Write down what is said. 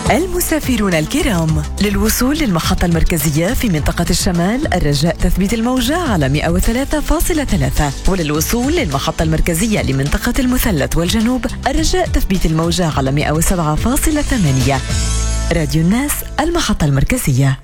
المسافرون الكرام، للوصول للمحطة المركزية في منطقة الشمال الرجاء تثبيت الموجة على 103.3، وللوصول للمحطة المركزية لمنطقة المثلث والجنوب الرجاء تثبيت الموجة على 107.8. راديو الناس، المحطة المركزية.